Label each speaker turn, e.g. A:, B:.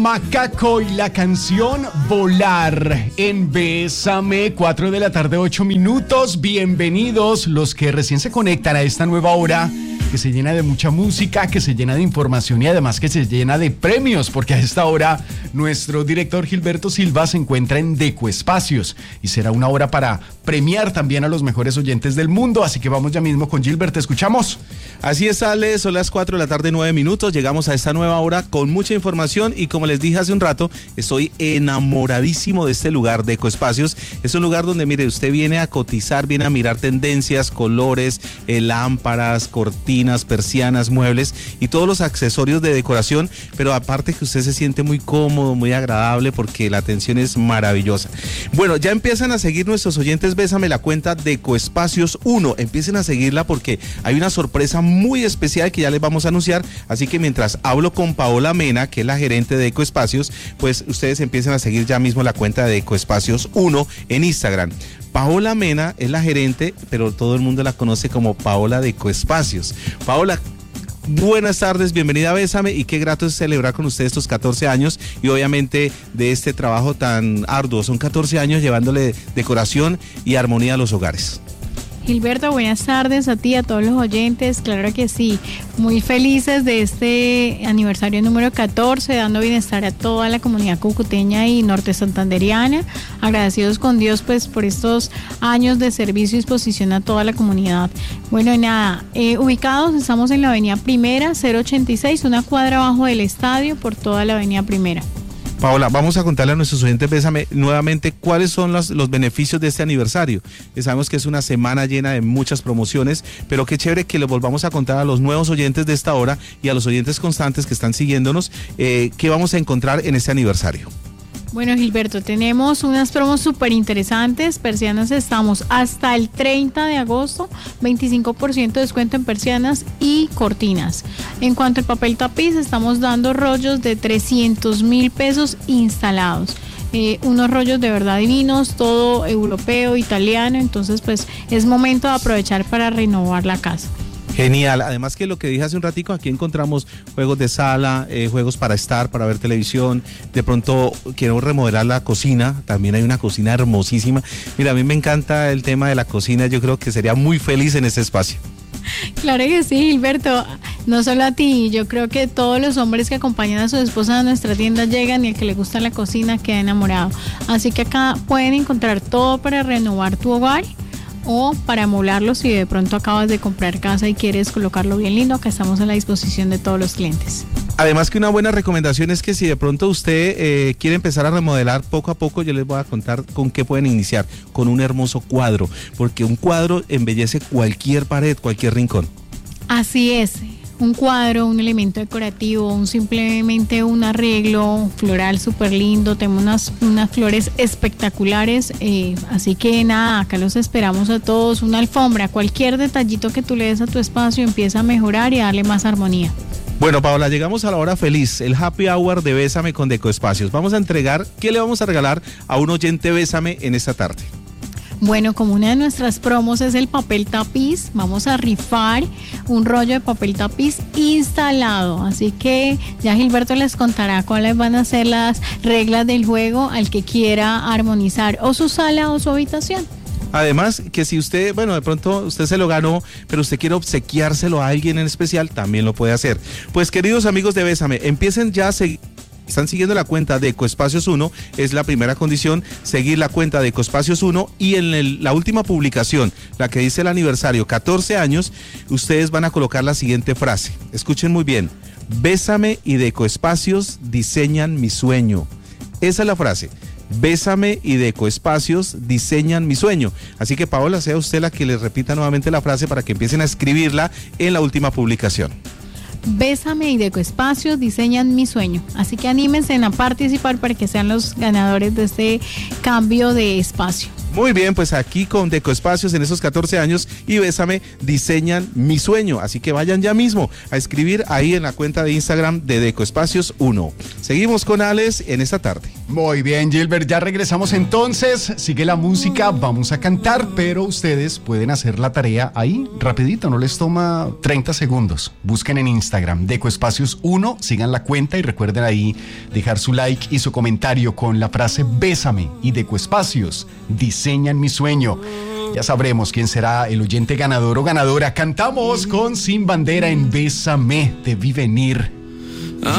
A: Macaco y la canción Volar en Bésame, 4 de la tarde, 8 minutos. Bienvenidos los que recién se conectan a esta nueva hora que se llena de mucha música, que se llena de información y además que se llena de premios, porque a esta hora nuestro director Gilberto Silva se encuentra en Decoespacios y será una hora para premiar también a los mejores oyentes del mundo, así que vamos ya mismo con Gilbert, ¿te escuchamos?
B: Así es, Ale, son las 4 de la tarde, 9 minutos, llegamos a esta nueva hora con mucha información y como les dije hace un rato, estoy enamoradísimo de este lugar, Decoespacios. Es un lugar donde, mire, usted viene a cotizar, viene a mirar tendencias, colores, lámparas, cortinas, persianas, muebles y todos los accesorios de decoración, pero aparte que usted se siente muy cómodo, muy agradable porque la atención es maravillosa. Bueno, ya empiezan a seguir nuestros oyentes, Bésame, la cuenta Decoespacios 1, empiecen a seguirla porque hay una sorpresa muy especial que ya les vamos a anunciar, así que mientras hablo con Paola Mena, que es la gerente de Decoespacios, pues ustedes empiecen a seguir ya mismo la cuenta de Decoespacios 1 en Instagram. Paola Mena es la gerente, pero todo el mundo la conoce como Paola Decoespacios. Paola, buenas tardes, bienvenida a Bésame y qué grato es celebrar con usted estos 14 años y obviamente de este trabajo tan arduo. Son 14 años llevándole decoración y armonía a los hogares.
C: Gilberto, buenas tardes a ti, a todos los oyentes, claro que sí, muy felices de este aniversario número 14, dando bienestar a toda la comunidad cucuteña y norte santanderiana, agradecidos con Dios pues por estos años de servicio y exposición a toda la comunidad. Bueno, nada, ubicados estamos en la avenida Primera, 086, una cuadra abajo del estadio por toda la avenida Primera.
B: Paola, vamos a contarle a nuestros oyentes, Bésame, nuevamente cuáles son los beneficios de este aniversario. Sabemos que es una semana llena de muchas promociones, pero qué chévere que le volvamos a contar a los nuevos oyentes de esta hora y a los oyentes constantes que están siguiéndonos, qué vamos a encontrar en este aniversario.
C: Bueno, Gilberto, tenemos unas promos súper interesantes. Persianas estamos hasta el 30 de agosto, 25% de descuento en persianas y cortinas. En cuanto al papel tapiz, estamos dando rollos de 300,000 pesos instalados. Unos rollos de verdad divinos, todo europeo, italiano, entonces pues es momento de aprovechar para renovar la casa.
B: Genial, además que lo que dije hace un ratico, aquí encontramos juegos de sala, juegos para estar, para ver televisión, de pronto quiero remodelar la cocina, también hay una cocina hermosísima. Mira, a mí me encanta el tema de la cocina, yo creo que sería muy feliz en este espacio.
C: Claro que sí, Gilberto, no solo a ti, yo creo que todos los hombres que acompañan a su esposa a nuestra tienda llegan y el que le gusta la cocina queda enamorado. Así que acá pueden encontrar todo para renovar tu hogar o para amoblarlo si de pronto acabas de comprar casa y quieres colocarlo bien lindo, acá estamos a la disposición de todos los clientes.
B: Además que una buena recomendación es que si de pronto usted quiere empezar a remodelar poco a poco, yo les voy a contar con qué pueden iniciar, con un hermoso cuadro, porque un cuadro embellece cualquier pared, cualquier rincón.
C: Así es. Un cuadro, un elemento decorativo, simplemente un arreglo floral súper lindo, tenemos unas flores espectaculares, así que nada, acá los esperamos a todos, una alfombra, cualquier detallito que tú le des a tu espacio empieza a mejorar y a darle más armonía.
B: Bueno, Paola, llegamos a la hora feliz, el happy hour de Bésame con Decoespacios. Vamos a entregar, ¿qué le vamos a regalar a un oyente Bésame en esta tarde?
C: Bueno, como una de nuestras promos es el papel tapiz, vamos a rifar un rollo de papel tapiz instalado. Así que ya Gilberto les contará cuáles van a ser las reglas del juego al que quiera armonizar o su sala o su habitación.
B: Además, que si usted, bueno, de pronto usted se lo ganó, pero usted quiere obsequiárselo a alguien en especial, también lo puede hacer. Pues queridos amigos de Bésame, empiecen ya a seguir. Están siguiendo la cuenta de Decoespacios 1, es la primera condición, seguir la cuenta de Decoespacios 1 y en la última publicación, la que dice el aniversario, 14 años, ustedes van a colocar la siguiente frase. Escuchen muy bien, Bésame y Decoespacios diseñan mi sueño. Esa es la frase. Bésame y Decoespacios diseñan mi sueño. Así que Paola, sea usted la que les repita nuevamente la frase para que empiecen a escribirla en la última publicación.
C: Bésame y Decoespacios diseñan mi sueño. Así que anímense a participar para que sean los ganadores de este cambio de espacio.
B: Muy bien, pues aquí con Decoespacios en esos 14 años y Bésame diseñan mi sueño. Así que vayan ya mismo a escribir ahí en la cuenta de Instagram de Decoespacios 1. Seguimos con Alex en esta tarde.
A: Muy bien, Gilbert, ya regresamos entonces. Sigue la música, vamos a cantar, pero ustedes pueden hacer la tarea ahí rapidito, no les toma 30 segundos. Busquen en Instagram, Decoespacios 1, sigan la cuenta y recuerden ahí dejar su like y su comentario con la frase Bésame y Decoespacios diseñan mi sueño. Ya sabremos quién será el oyente ganador o ganadora. Cantamos con Sin Bandera en Bésame, Te vi venir.